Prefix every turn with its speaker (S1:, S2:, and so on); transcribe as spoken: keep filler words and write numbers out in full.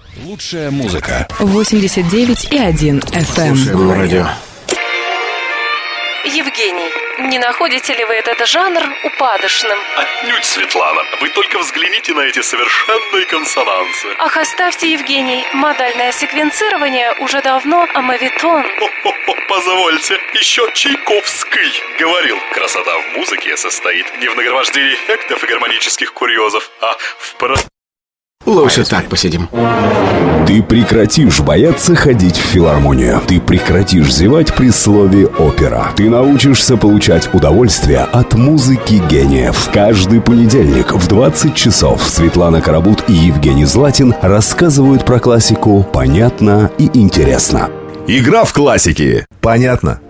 S1: Лучшая музыка.
S2: восемьдесят девять и один эф эм.
S3: Слушаем радио.
S4: Евгений, не находите ли вы этот жанр упадочным?
S5: Отнюдь, Светлана. Вы только взгляните на эти совершенные консонансы.
S4: Ах, оставьте, Евгений. Модальное секвенцирование уже давно омовитон.
S5: О-о-о, позвольте, еще Чайковский говорил: красота в музыке состоит не в нагромождении эффектов и гармонических курьезов, а в про...
S3: Лучше так посидим.
S1: Ты прекратишь бояться ходить в филармонию. Ты прекратишь зевать при слове «опера». Ты научишься получать удовольствие от музыки гениев. Каждый понедельник в двадцать часов Светлана Карабут и Евгений Златин рассказывают про классику понятно и интересно.
S6: Игра в классики. Понятно.